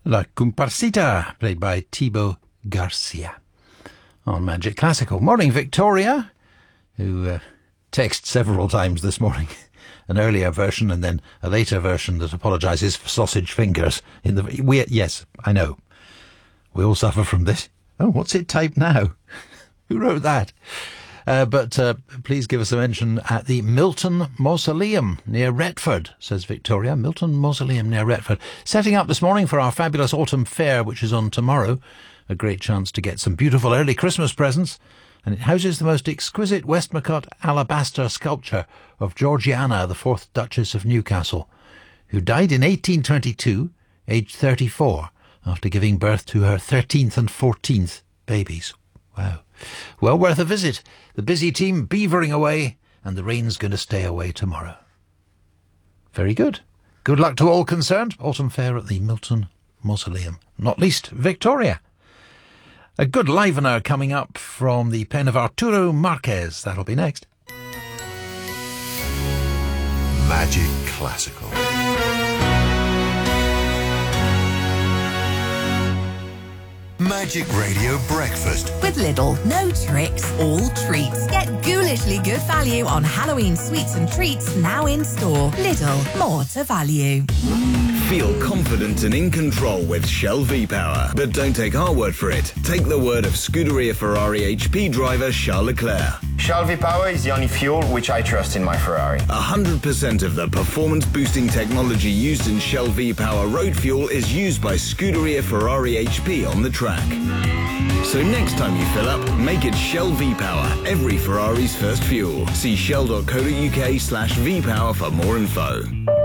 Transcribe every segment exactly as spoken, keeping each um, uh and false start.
La Comparsita, played by Thibaut Garcia on Magic Classical. Morning, Victoria, who uh, texted several times this morning. An earlier version and then a later version that apologises for sausage fingers. In the we, Yes, I know. We all suffer from this. Oh, what's it typed now? Who wrote that? Uh, but uh, please give us a mention at the Milton Mausoleum near Retford, says Victoria. Milton Mausoleum near Retford. Setting up this morning for our fabulous autumn fair, which is on tomorrow. A great chance to get some beautiful early Christmas presents. And it houses the most exquisite Westmacott alabaster sculpture of Georgiana, the fourth Duchess of Newcastle, who died in eighteen twenty-two, aged thirty-four, after giving birth to her thirteenth and fourteenth babies. Wow. Well worth a visit. The busy team beavering away, and the rain's going to stay away tomorrow. Very good. Good luck to all concerned. Autumn fair at the Milton Mausoleum. Not least Victoria. A good livener coming up from the pen of Arturo Marquez. That'll be next. Magic Classical. Magic Radio Breakfast. With Lidl, no tricks, all treats. Get ghoulishly good value on Halloween sweets and treats now in store. Lidl, more to value. Feel confident and in control with Shell V-Power. But don't take our word for it. Take the word of Scuderia Ferrari H P driver Charles Leclerc. Shell V-Power is the only fuel which I trust in my Ferrari. one hundred percent of the performance-boosting technology used in Shell V-Power road fuel is used by Scuderia Ferrari H P on the track. So next time you fill up, make it Shell V-Power, every Ferrari's first fuel. See shell.co.uk slash V-Power for more info.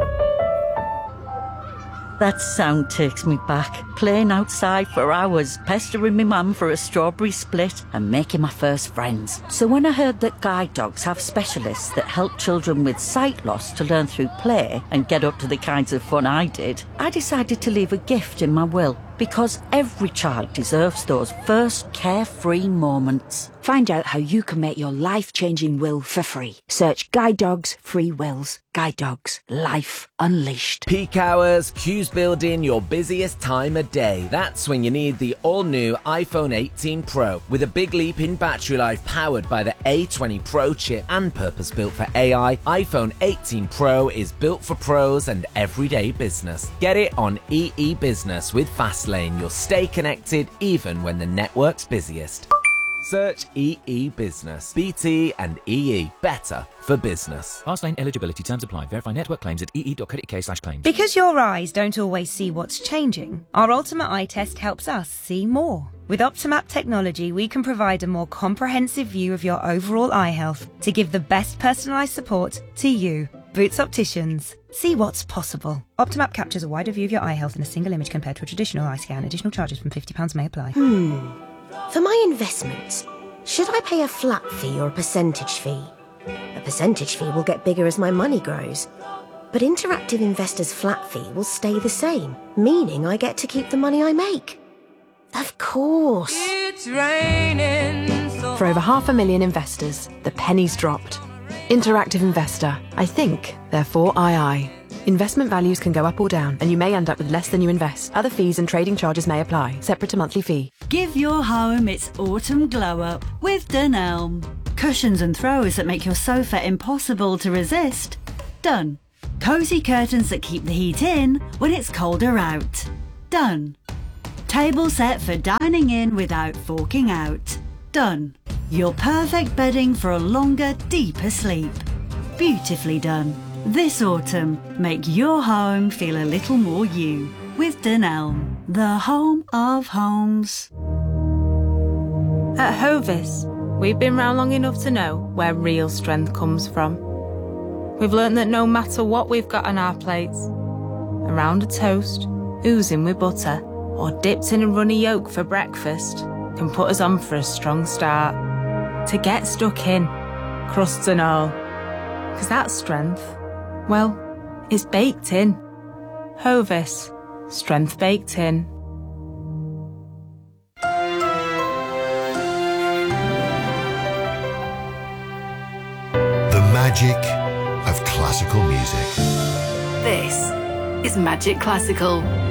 That sound takes me back. Playing outside for hours, pestering my mum for a strawberry split and making my first friends. So when I heard that guide dogs have specialists that help children with sight loss to learn through play and get up to the kinds of fun I did, I decided to leave a gift in my will. Because every child deserves those first carefree moments. Find out how you can make your life-changing will for free. Search Guide Dogs Free Wills. Guide Dogs. Life Unleashed. Peak hours, queues building, your busiest time of day. That's when you need the all-new iPhone eighteen Pro. With a big leap in battery life powered by the A twenty Pro chip and purpose-built for A I, iPhone eighteen Pro is built for pros and everyday business. Get it on E E Business with Fastlane. You'll stay connected even when the network's busiest. Search E E Business. B T and E E. Better for business. Fastlane eligibility terms apply. Verify network claims at ee.co.uk slash claims. Because your eyes don't always see what's changing, our Ultimate Eye Test helps us see more. With Optimap technology, we can provide a more comprehensive view of your overall eye health to give the best personalised support to you. Boots Opticians. See what's possible. Optimap captures a wider view of your eye health in a single image compared to a traditional eye scan. Additional charges from fifty pounds may apply. Hmm. For my investments, should I pay a flat fee or a percentage fee? A percentage fee will get bigger as my money grows. But Interactive Investor's flat fee will stay the same, meaning I get to keep the money I make. Of course. It's raining so For over half a million investors, the penny's dropped. Interactive Investor. I think, therefore I I. Investment values can go up or down, and you may end up with less than you invest. Other fees and trading charges may apply. Separate to monthly fee. Give your home its autumn glow-up with Dunelm. Cushions and throws that make your sofa impossible to resist. Done. Cosy curtains that keep the heat in when it's colder out. Done. Table set for dining in without forking out. Done. Your perfect bedding for a longer, deeper sleep. Beautifully done. This autumn, make your home feel a little more you with Dunelm, the home of homes. At Hovis, we've been round long enough to know where real strength comes from. We've learnt that no matter what we've got on our plates, around a toast, oozing with butter, or dipped in a runny yolk for breakfast, can put us on for a strong start. To get stuck in, crusts and all. Because that strength, well, it's baked in. Hovis, strength baked in. The magic of classical music. This is Magic Classical.